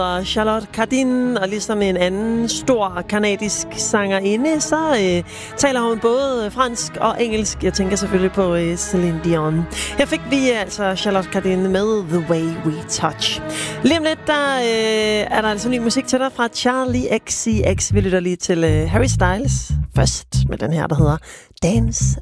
Og Charlotte Cardin, og ligesom en anden stor kanadisk sangerinde, så taler hun både fransk og engelsk. Jeg tænker selvfølgelig på Celine Dion. Her fik vi altså Charlotte Cardin med The Way We Touch. Lige om lidt, der er der altså ny musik til dig fra Charlie XCX. Vi lytter lige til Harry Styles først med den her, der hedder Dance